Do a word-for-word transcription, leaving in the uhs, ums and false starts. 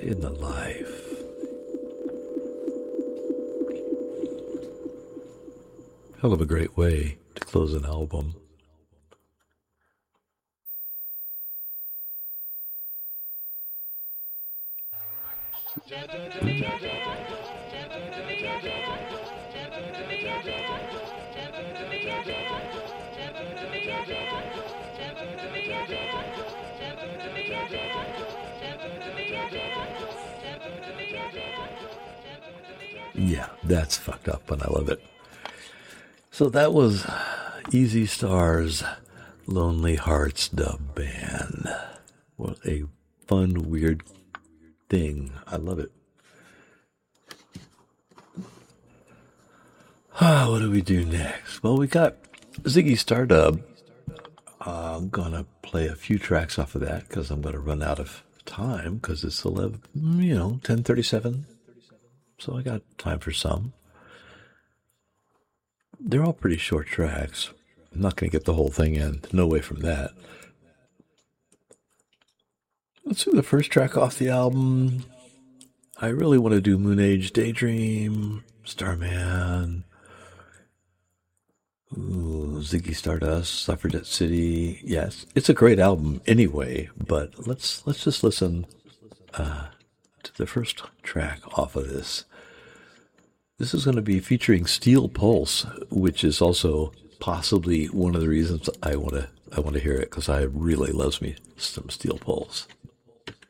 in the life. Hell of a great way to close an album. Yeah, that's fucked up, and I love it. So that was Easy Star's Lonely Hearts dub band. What a fun, weird thing. I love it. Ah, what do we do next? Well, we got Ziggy Stardub. Uh, I'm going to play a few tracks off of that because I'm going to run out of time because it's eleven, you know, ten thirty-seven. So I got time for some. They're all pretty short tracks. I'm not going to get the whole thing in. No way from that. Let's do the first track off the album. I really want to do Moon Age Daydream, Starman, ooh, Ziggy Stardust, Suffragette City. Yes, it's a great album anyway, but let's let's just listen uh, to the first track off of this. This is going to be featuring Steel Pulse, which is also possibly one of the reasons I want to I want to hear it because I really loves me some Steel Pulse.